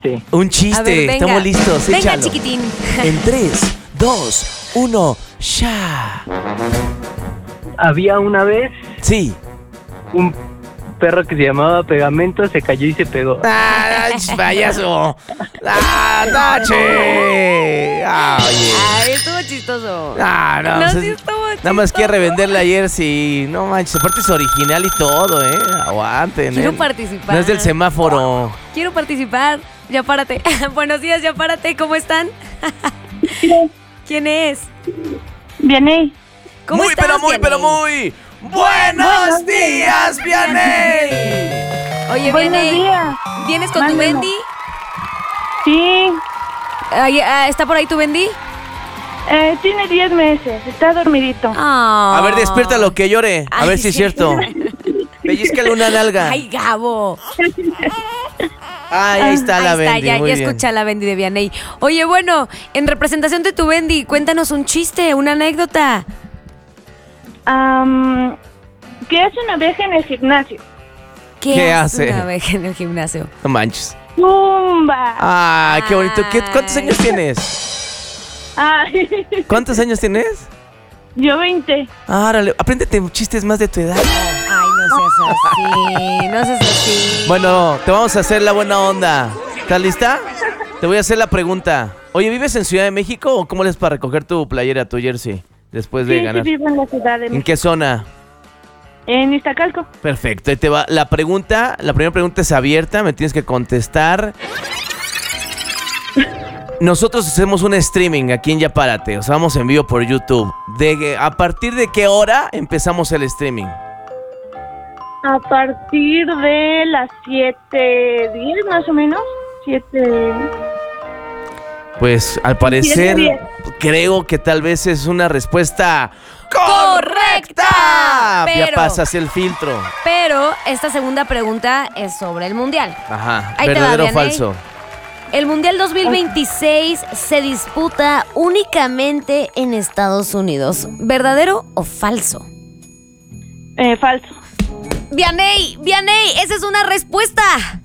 Sí. Un chiste. A ver, venga. Estamos listos. Venga, Échalo. chiquitín. En 3, 2, 1, ya. Había una vez Sí. un perro que se llamaba Pegamento, se cayó y se pegó. ¡Ah, payaso! ¡Ah, tache! ¡Ah, oye! Ay, estuvo chistoso. Ah, no, No, pues sí es- estuvo chistoso. nada más quiere revenderla ayer, sí. No manches, aparte es original y todo, ¿eh? Aguanten, Quiero ¿eh? participar. No es del semáforo. Quiero participar. Ya párate. Buenos días, ya párate. ¿Cómo están? ¿Quién es? Vianey. ¿Cómo muy, estás, pero Vianey? muy. ¡Buenos días, Vianey! Oye, Buenos Vianey, días. ¿vienes con tu Mándanos. Bendy? Sí, ¿Está por ahí tu Bendy? tiene 10 meses, está dormidito. Ah. A ver, despiértalo, que llore. A Ay, ver si es sí. cierto. Pellizcale una nalga. Ay, Gabo. Ay, ahí está la Ahí está, Bendy, ya muy bien. escucha la Bendy de Vianey. Oye, bueno, en representación de tu Bendy, cuéntanos un chiste, una anécdota. ¿Qué hace una vieja en el gimnasio? ¿Qué hace? una vez en el gimnasio? No manches. ¡Zumba! Ay, qué bonito. ¿Cuántos años Ay. Ay, ¿Cuántos años tienes? yo 20. Árale, apréndete chistes más de tu edad. Ay, no seas así, no seas así. Bueno, te vamos a hacer la buena onda. ¿Estás lista? Te voy a hacer la pregunta. Oye, ¿vives en Ciudad de México o cómo les para recoger tu playera, tu jersey, después de Sí, ganar? vivo en la ciudad de ¿En México. qué zona? En Iztacalco. Perfecto, ahí te va. La primera pregunta es abierta, me tienes que contestar. Nosotros hacemos un streaming aquí en Ya Párate, o sea, vamos en vivo por YouTube. ¿A partir de qué hora empezamos el streaming? A partir de las 7:10 más o menos. 7. Pues al parecer 7:10. creo que tal vez es una respuesta ¡Correcta! Ya Pero- pasas el filtro. Pero esta segunda pregunta es sobre el Mundial. Ajá, Ahí te va, ¿verdadero o Vianey. falso? El Mundial 2026 se disputa únicamente en Estados Unidos. ¿Verdadero o falso? Falso. Vianey, esa es una respuesta.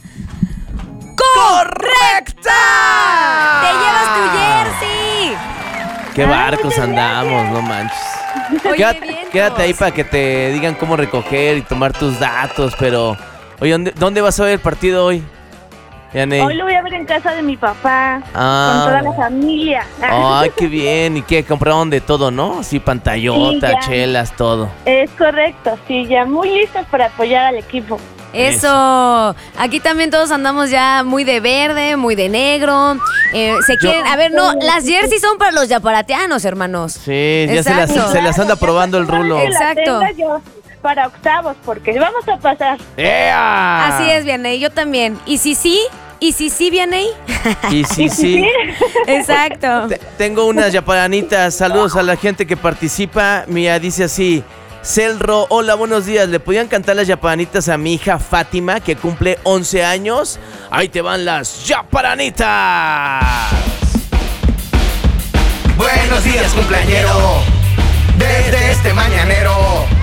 ¡Correcta! ¡Te llevas tu jersey! ¡Qué barcos muchas andamos, no manches! Oye, Quédate, vientos. quédate ahí para que te digan cómo recoger y tomar tus datos, pero... Oye, ¿dónde vas a ver el partido hoy? Yaney. Hoy lo voy a ver en casa de mi papá. Ah. Con toda la familia. Ay, qué bien. ¿Y qué? Compraron de todo, ¿no? Sí, pantallota, Sí, ya. chelas, todo. Es correcto, sí, ya muy listos para apoyar al equipo. Eso. Aquí también todos andamos ya muy de verde, muy de negro. Se quieren... A ver, no, las jerseys son para los yaparateanos, hermanos. Sí, ya Exacto. se las anda probando el rulo. Que la Exacto. tenga yo para octavos, porque vamos a pasar. ¡Ea! Así es, Vianey, yo también. ¿Y si sí? Vianey? Y sí. Exacto. Tengo unas yaparanitas. Saludos a la gente que participa. Mira, dice así: Celro, hola, buenos días. ¿Le podían cantar las yaparanitas a mi hija Fátima, que cumple 11 años? Ahí te van las yaparanitas. Buenos días, cumpleañero. Desde este mañanero